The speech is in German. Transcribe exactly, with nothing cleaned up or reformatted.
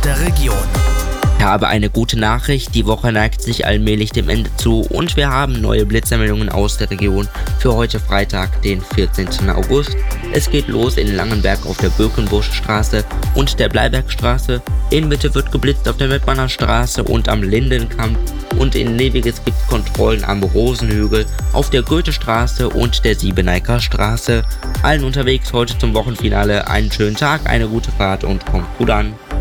der Region. Ich habe eine gute Nachricht, die Woche neigt sich allmählich dem Ende zu und wir haben neue Blitzermeldungen aus der Region für heute Freitag, den vierzehnten August. Es geht los in Langenberg auf der Birkenbusch Straße und der Bleibergstraße. In Mitte wird geblitzt auf der Mettmanner Straße und am Lindenkamp. Und in Neviges gibt es Kontrollen am Rosenhügel, auf der Goethestraße und der Siebeneiker Straße. Allen unterwegs heute zum Wochenfinale einen schönen Tag, eine gute Fahrt und kommt gut an.